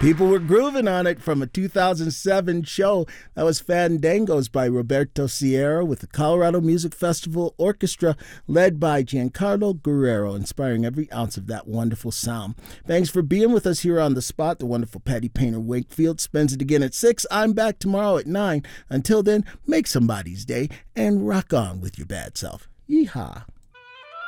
People were grooving on it from a 2007 show that was Fandangos by Roberto Sierra with the Colorado Music Festival Orchestra led by Giancarlo Guerrero, inspiring every ounce of that wonderful sound. Thanks for being with us here on The Spot. The wonderful Patty Painter Wakefield spends it again at 6. I'm back tomorrow at 9. Until then, make somebody's day and rock on with your bad self. Yeehaw.